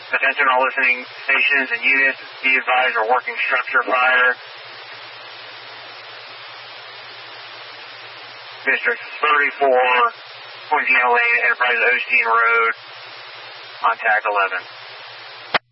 Attention all listening stations and units. Be advised we're working structure fire. District 34, Poinciana Lane, Enterprise Osteen Road, on TAC 11.